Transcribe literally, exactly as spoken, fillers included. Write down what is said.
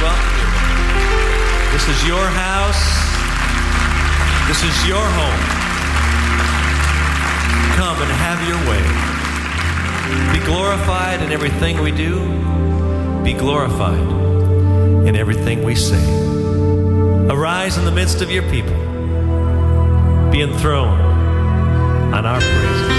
welcome you. This is your house. This is your home. Come and have your way. Be glorified in everything we do. Be glorified in everything we say. Arise in the midst of your people. Be enthroned on our praises.